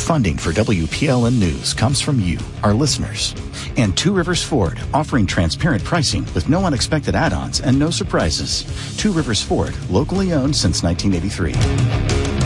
Funding for WPLN News comes from you, our listeners. And Two Rivers Ford, offering transparent pricing with no unexpected add-ons and no surprises. Two Rivers Ford, locally owned since 1983.